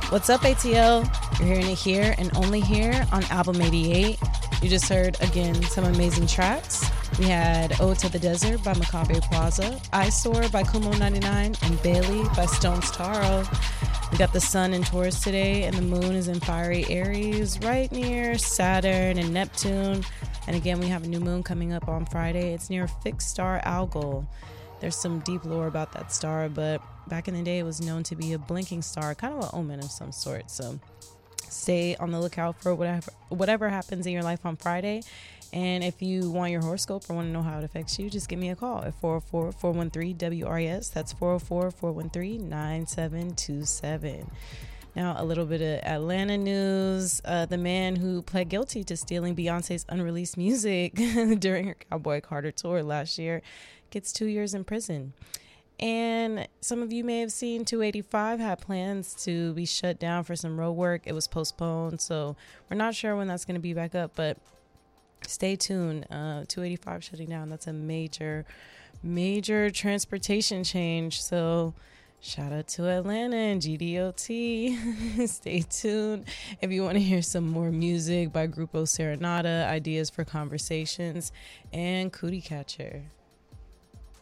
What's up, ATL? You're hearing it here and only here on Album 88. You just heard, again, some amazing tracks. We had Ode to the Desert by Macabre Plaza, Eyesore by Kumo 99, and Bailey by Stones Taro. We got the sun in Taurus today, and the moon is in fiery Aries, right near Saturn and Neptune. And again, we have a new moon coming up on Friday. It's near fixed star Algol. There's some deep lore about that star, but back in the day, it was known to be a blinking star, kind of an omen of some sort. So stay on the lookout for whatever happens in your life on Friday. And if you want your horoscope or want to know how it affects you, just give me a call at 404-413-WRES. That's 404-413-9727. Now, a little bit of Atlanta news. The man who pled guilty to stealing Beyonce's unreleased music during her Cowboy Carter tour last year gets 2 years in prison. And some of you may have seen 285 had plans to be shut down for some road work. It was postponed, so we're not sure when that's going to be back up, but stay tuned. 285 shutting down. That's a major transportation change. So shout out to Atlanta and GDOT. Stay tuned. If you want to hear some more music by Grupo Serenata, Ideas for Conversations, and Cootie Catcher.